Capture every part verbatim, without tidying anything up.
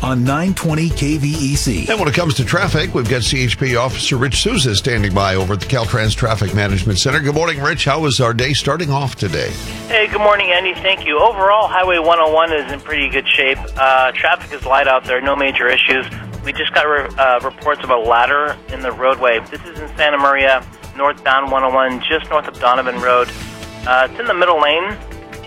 on nine twenty K V E C. And when it comes to traffic, we've got C H P Officer Rich Souza standing by over at the Caltrans Traffic Management Center. Good morning, Rich. How was our day starting off today? Hey, good morning, Andy. Thank you. Overall, Highway one oh one is in pretty good shape. Uh, traffic is light out there, no major issues. We just got re- uh, reports of a ladder in the roadway. This is in Santa Maria, northbound one oh one, just north of Donovan Road. Uh, it's in the middle lane,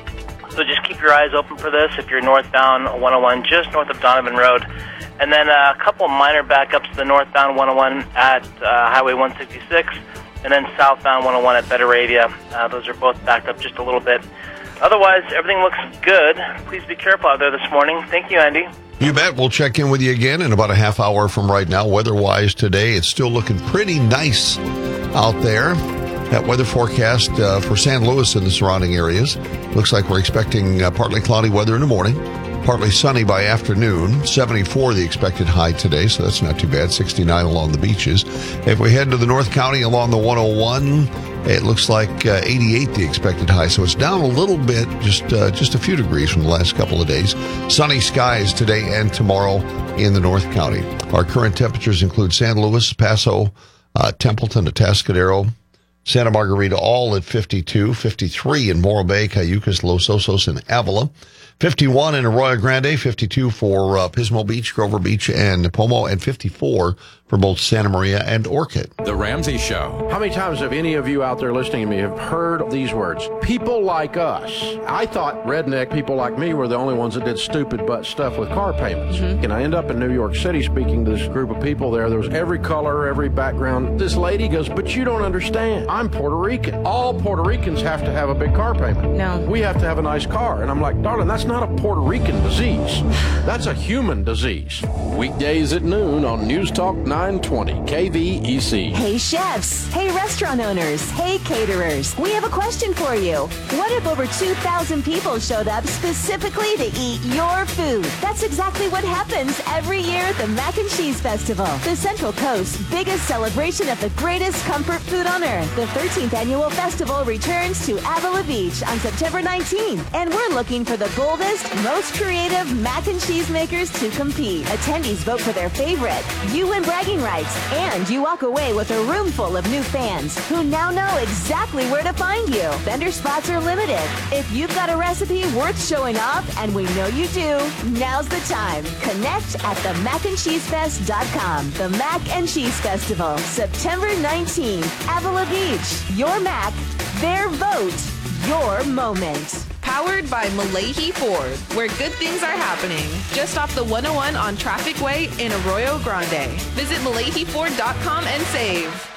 so just keep your eyes open for this if you're northbound one oh one, just north of Donovan Road. And then uh, a couple minor backups to the northbound one oh one at uh, Highway one sixty-six, and then southbound one oh one at Betaravia. Uh, those are both backed up just a little bit. Otherwise, everything looks good. Please be careful out there this morning. Thank you, Andy. You bet. We'll check in with you again in about a half hour from right now. Weather-wise today, it's still looking pretty nice out there. That weather forecast uh, for San Luis and the surrounding areas. Looks like we're expecting uh, partly cloudy weather in the morning, partly sunny by afternoon. seventy-four the expected high today, so that's not too bad. sixty-nine along the beaches. If we head to the North County along the one oh one, it looks like uh, eighty-eight the expected high, so it's down a little bit, just uh, just a few degrees from the last couple of days. Sunny skies today and tomorrow in the North County. Our current temperatures include San Luis, Paso, uh, Templeton, Atascadero, Santa Margarita, all at fifty-two, fifty-three in Morro Bay, Cayucas, Los Osos, and Avila, fifty-one in Arroyo Grande, fifty-two for uh, Pismo Beach, Grover Beach, and Pomo, and fifty-four for both Santa Maria and Orchid. The Ramsey Show. How many times have any of you out there listening to me have heard these words? People like us. I thought redneck people like me were the only ones that did stupid butt stuff with car payments. Mm-hmm. And I end up in New York City speaking to this group of people there. There was every color, every background. This lady goes, but you don't understand. I'm Puerto Rican. All Puerto Ricans have to have a big car payment. No. We have to have a nice car. And I'm like, darling, that's not a Puerto Rican disease. That's a human disease. Weekdays at noon on News Talk nine twenty K V E C. Hey chefs, hey restaurant owners, hey caterers, we have a question for you. What if over two thousand people showed up specifically to eat your food? That's exactly what happens every year at the Mac and Cheese Festival, the Central Coast's biggest celebration of the greatest comfort food on earth. The thirteenth annual festival returns to Avila Beach on September nineteenth, and we're looking for the boldest, most creative mac and cheese makers to compete. Attendees vote for their favorite. You win bragging rights, and you walk away with a room full of new fans who now know exactly where to find you. Vendor spots are limited. If you've got a recipe worth showing off, and we know you do, now's the time. Connect at the mac and cheese fest dot com. The Mac and Cheese Festival, September nineteenth, Avila Beach. Your Mac, their vote, your moment. Powered by Malahi Ford, where good things are happening. Just off the one oh one on Traffic Way in Arroyo Grande. Visit malahi ford dot com and save.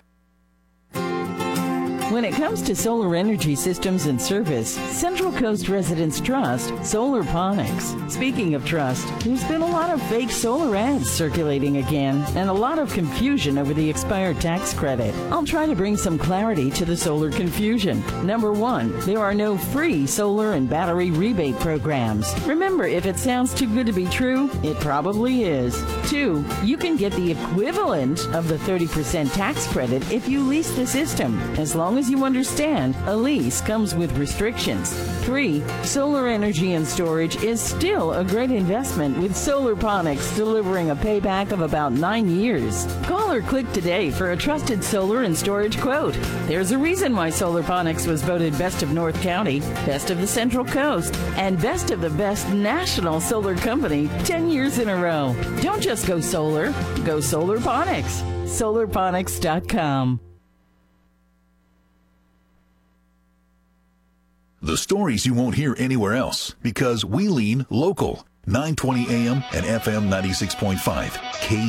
When it comes to solar energy systems and service, Central Coast Residents trust Solarponics. Speaking of trust, there's been a lot of fake solar ads circulating again, and a lot of confusion over the expired tax credit. I'll try to bring some clarity to the solar confusion. Number one, there are no free solar and battery rebate programs. Remember, if it sounds too good to be true, it probably is. Two, you can get the equivalent of the thirty percent tax credit if you lease the system, as long as you understand a lease comes with restrictions. Three, solar energy and storage is still a great investment, with Solarponics delivering a payback of about nine years. Call or click today for a trusted solar and storage quote. There's a reason why Solarponics was voted Best of North County, Best of the Central Coast, and Best of the Best National Solar Company ten years in a row. Don't just go solar, go Solarponics. Solarponics dot com. The stories you won't hear anywhere else, because we lean local. nine twenty A M and F M ninety-six point five K